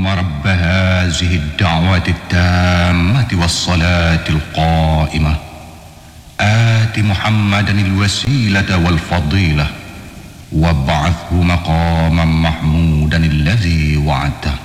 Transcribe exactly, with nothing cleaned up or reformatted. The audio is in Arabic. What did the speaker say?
اللهم رب هذه الدعوة التامة والصلاة القائمة آت محمدا الوسيلة والفضيلة وابعثه مقاما محمودا الذي وعدته.